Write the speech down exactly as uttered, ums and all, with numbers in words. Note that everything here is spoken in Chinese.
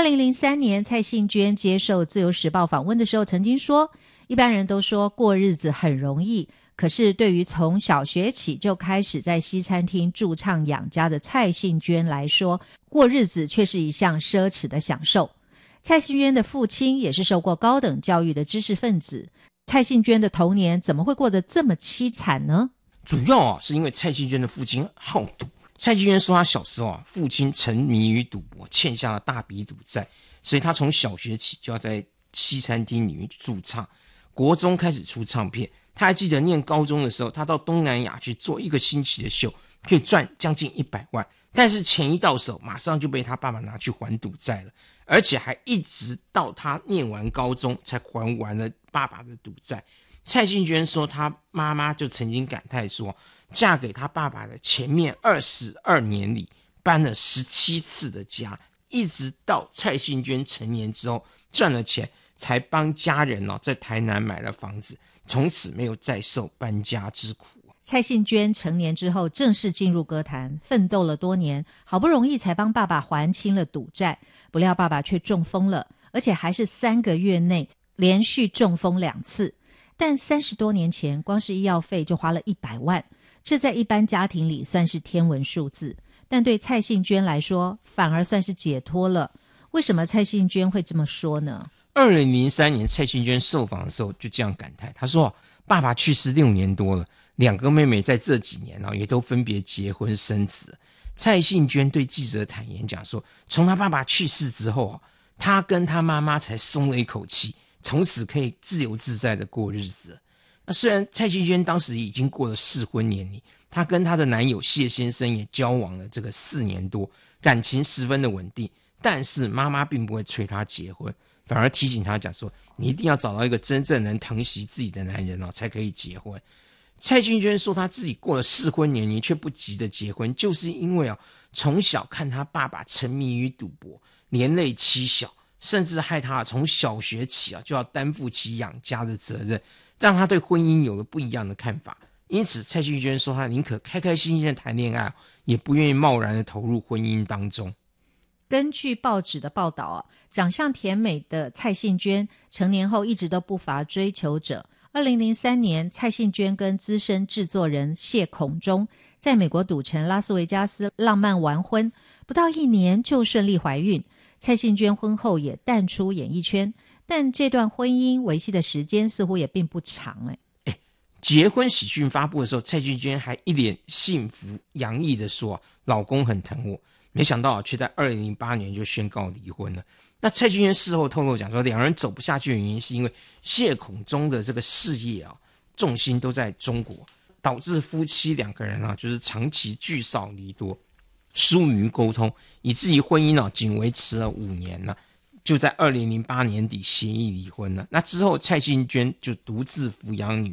零零三年，蔡幸娟接受《自由时报》访问的时候曾经说，一般人都说过日子很容易，可是对于从小学起就开始在西餐厅驻唱养家的蔡幸娟来说，过日子却是一项奢侈的享受。蔡幸娟的父亲也是受过高等教育的知识分子，蔡幸娟的童年怎么会过得这么凄惨呢？ 主要啊是因为蔡幸娟的父亲好赌。蔡幸娟说，他小时候啊，父亲沉迷于赌博，欠下了大笔赌债，所以他从小学起就要在西餐厅里面驻唱。国中开始出唱片，他还记得念高中的时候，他到东南亚去做一个星期的秀，可以赚将近一百万。但是钱一到手，马上就被他爸爸拿去还赌债了，而且还一直到他念完高中才还完了爸爸的赌债。蔡幸娟说，他妈妈就曾经感叹说，嫁给他爸爸的前面二十二年里搬了十七次的家，一直到蔡幸娟成年之后赚了钱，才帮家人哦在台南买了房子，从此没有再受搬家之苦。 蔡幸娟成年之后正式进入歌坛，奋斗了多年，好不容易才帮爸爸还清了赌债，不料爸爸却中风了，而且还是三个月内连续中风两次。但三十多年前光是医药费就花了一百万，这在一般家庭里算是天文数字，但对蔡幸娟来说反而算是解脱了。为什么蔡幸娟会这么说呢？ 二零零三年蔡幸娟受访的时候就这样感叹，她说爸爸去世六年多了，两个妹妹在这几年也都分别结婚生子。蔡幸娟对记者坦言讲说，从她爸爸去世之后，她跟她妈妈才松了一口气，从此可以自由自在的过日子。那虽然蔡幸娟当时已经过了适婚年龄，她跟她的男友谢先生也交往了这个四年多，感情十分的稳定，但是妈妈并不会催她结婚，反而提醒她讲说，你一定要找到一个真正能疼惜自己的男人才可以结婚。蔡幸娟说，她自己过了适婚年龄却不急着结婚，就是因为从小看她爸爸沉迷于赌博，连累妻小，甚至害她从小学起就要担负起养家的责任，让她对婚姻有了不一样的看法。因此蔡幸娟说，她宁可开开心心的谈恋爱，也不愿意贸然的投入婚姻当中。 根据报纸的报道啊，长相甜美的蔡幸娟成年后一直都不乏追求者。二零零三年，蔡幸娟跟资深制作人谢孔忠在美国赌城拉斯维加斯浪漫完婚，不到一年就顺利怀孕。蔡幸娟婚后也淡出演艺圈，但这段婚姻维系的时间似乎也并不长。 诶结婚喜讯发布的时候，蔡幸娟还一脸幸福洋溢的说，老公很疼我，没想到却在二零零八年就宣告离婚了。那蔡幸娟事后透露讲说，两人走不下去的原因是因为谢孔忠的这个事业啊，重心都在中国，导致夫妻两个人啊，就是长期聚少离多，疏于沟通，以至于婚姻啊仅维持了五年了，就在二零零八年底协议离婚了。那之后蔡幸娟就独自抚养女